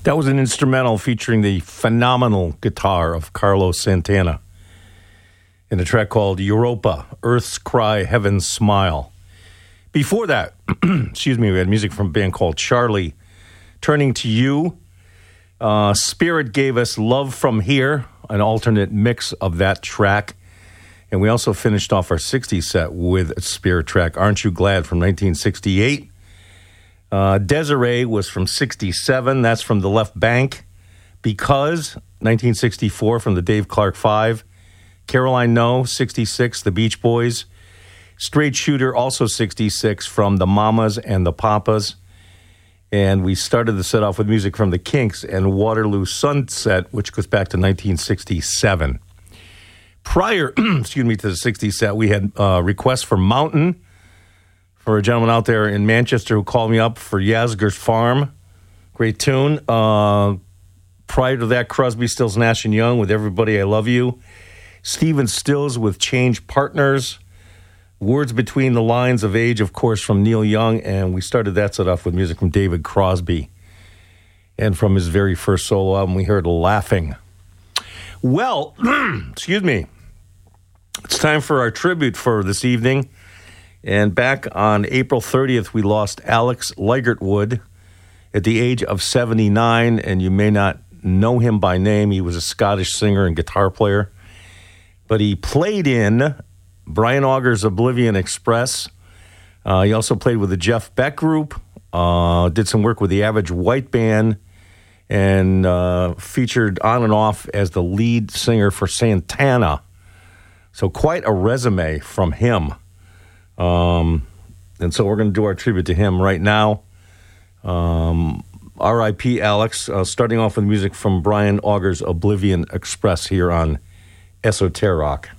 That was an instrumental featuring the phenomenal guitar of Carlos Santana in a track called Europa, Earth's Cry, Heaven's Smile. Before that, we had music from a band called Charlie, Turning to You. Spirit gave us Love From Here, an alternate mix of that track. And we also finished off our 60s set with a Spirit track, Aren't You Glad, from 1968. Desiree was from 67. That's from the Left Bank. Because, 1964, from the Dave Clark 5. Caroline No, 66, the Beach Boys. Straight Shooter, also 66, from the Mamas and the Papas. And we started the set off with music from the Kinks and Waterloo Sunset, which goes back to 1967. Prior, to the 60s set, we had requests for Mountain, for a gentleman out there in Manchester who called me up for Yasgur's Farm. Great tune. Prior to that, Crosby, Stills, Nash & Young with Everybody I Love You. Stephen Stills with Change Partners. Words Between the Lines of Age, of course, from Neil Young. And we started that set off with music from David Crosby. And from his very first solo album, we heard Laughing. Well, it's time for our tribute for this evening. And back on April 30th, we lost Alex Ligertwood at the age of 79. And you may not know him by name. He was a Scottish singer and guitar player. But he played in Brian Auger's Oblivion Express. He also played with the Jeff Beck Group. Did some work with the Average White Band. And featured on and off as the lead singer for Santana. So quite a resume from him. And so we're going to do our tribute to him right now. R.I.P. Alex, starting off with music from Brian Auger's Oblivion Express here on Esoteric.